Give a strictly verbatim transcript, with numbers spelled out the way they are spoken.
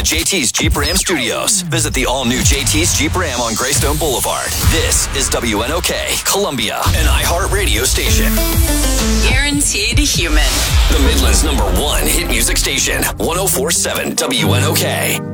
J T's Jeep Ram Studios. Visit the all-new J T's Jeep Ram on Greystone Boulevard. This is W N O K, Columbia, an iHeartRadio station. Guaranteed human. The Midland's number one hit music station, one oh four point seven W N O K.